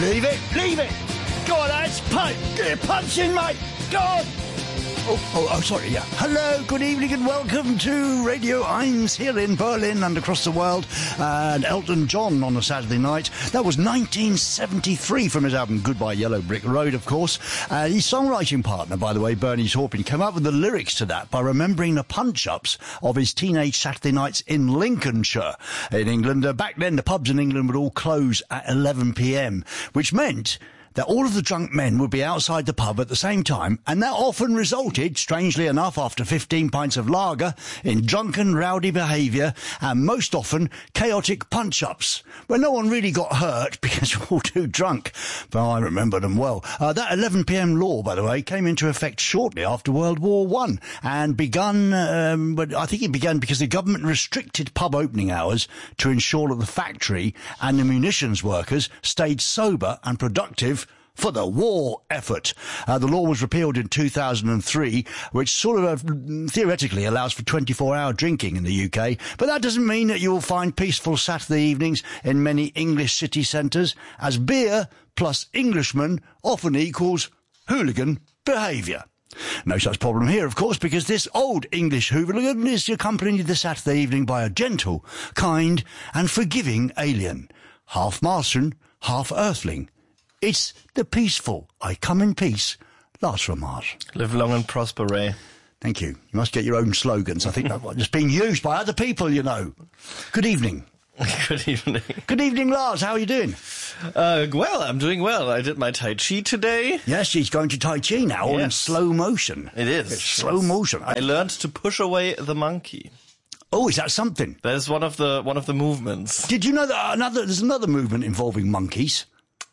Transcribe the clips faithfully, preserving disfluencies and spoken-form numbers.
Leave it, leave it. Go on, lads, punch. Get a punch in, mate. Go on. Oh, oh, oh, sorry, yeah. Hello, good evening and welcome to Radio eins here in Berlin and across the world. And Elton John on a Saturday night. That was nineteen seventy-three from his album Goodbye Yellow Brick Road, of course. Uh, his songwriting partner, by the way, Bernie Taupin, came up with the lyrics to that by remembering the punch-ups of his teenage Saturday nights in Lincolnshire in England. Uh, back then, the pubs in England would all close at eleven p.m, which meant that all of the drunk men would be outside the pub at the same time, and that often resulted, strangely enough, after fifteen pints of lager, in drunken, rowdy behaviour, and most often, chaotic punch-ups, where no one really got hurt because we're all too drunk. But I remember them well. Uh, that eleven p.m. law, by the way, came into effect shortly after World War One, and begun, um, but I think it began because the government restricted pub opening hours to ensure that the factory and the munitions workers stayed sober and productive for the war effort. Uh, the law was repealed in two thousand three, which sort of uh, theoretically allows for twenty-four hour drinking in the U K, but that doesn't mean that you will find peaceful Saturday evenings in many English city centres, as beer plus Englishman often equals hooligan behaviour. No such problem here, of course, because this old English hooligan is accompanied this Saturday evening by a gentle, kind and forgiving alien, half Martian, half Earthling. It's the peaceful, I come in peace, Lars from Mars. Live long and prosper, Ray. Thank you. You must get your own slogans. I think that's being used by other people, you know. Good evening. Good evening. Good evening, Lars. How are you doing? Uh, well, I'm doing well. I did my Tai Chi today. Yes, she's going to Tai Chi now, all yes. in slow motion. It is. It's slow yes. motion. I learned to push away the monkey. Oh, is that something? That is one of the one of the movements. Did you know that another there's another movement involving monkeys?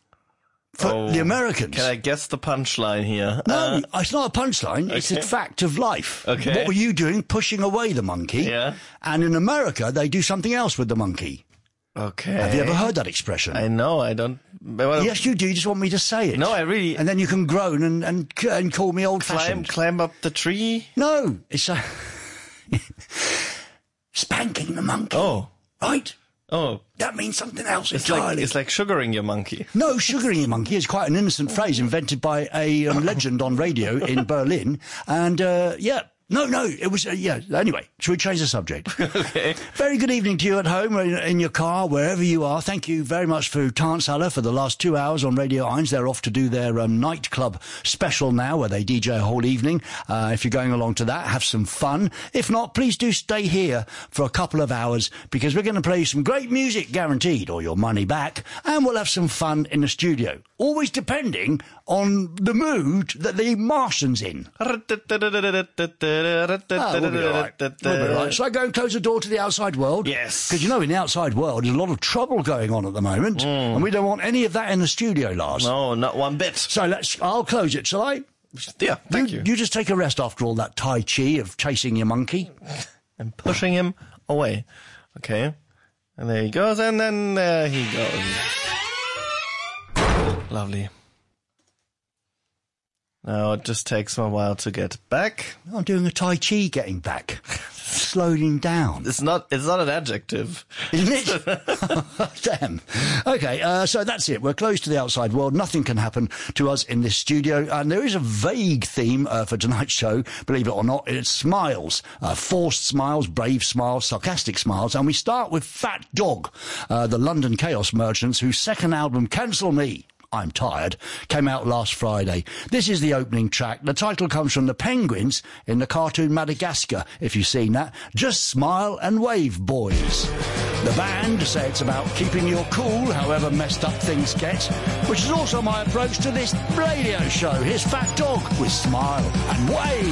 For oh, the Americans. Can I guess the punchline here? No, uh, it's not a punchline. Okay. It's a fact of life. Okay. What were you doing? Pushing away the monkey. Yeah. And in America, they do something else with the monkey. Okay. Have you ever heard that expression? I know. I don't. Well, yes, you do. You just want me to say it. No, I really. And then you can groan and and, and call me old-fashioned. Climb, climb up the tree. No, it's a spanking the monkey. Oh, right. Oh. That means something else it's entirely. Like, it's like sugaring your monkey. No, sugaring your monkey is quite an innocent phrase invented by a um, legend on radio in Berlin. And, uh, yeah. No, no, it was, uh, yeah. Anyway, shall we change the subject? Okay. Very good evening to you at home, in, in your car, wherever you are. Thank you very much for Tanzhalle for the last two hours on Radio eins. They're off to do their um, nightclub special now, where they D J a whole evening. Uh, if you're going along to that, have some fun. If not, please do stay here for a couple of hours, because we're going to play some great music, guaranteed, or your money back, and we'll have some fun in the studio. Always depending on the mood that the Martian's in. Oh, we'll be all right. We'll be all right. Shall I go and close the door to the outside world? Yes. Because, you know, in the outside world, there's a lot of trouble going on at the moment, mm. and we don't want any of that in the studio, Lars. No, not one bit. So let's. I'll close it, shall I? Yeah, thank you. You, you just take a rest after all that Tai Chi of chasing your monkey. And pushing him away. Okay. And there he goes, and then there he goes. Lovely. Now it just takes him a while to get back. I'm doing a Tai Chi getting back. Slowing down. It's not It's not an adjective. Isn't it? Damn. Okay, uh, so that's it. We're close to the outside world. Nothing can happen to us in this studio. And there is a vague theme uh, for tonight's show, believe it or not. It's smiles. Uh, forced smiles, brave smiles, sarcastic smiles. And we start with Fat Dog, uh, the London Chaos Merchants, whose second album, Cancel Me, I'm Tired, came out last Friday. This is the opening track. The title comes from the penguins in the cartoon Madagascar, if you've seen that. Just smile and wave, boys. The band say it's about keeping your cool, however messed up things get, which is also my approach to this radio show. Here's Fat Dog with Smile and Wave.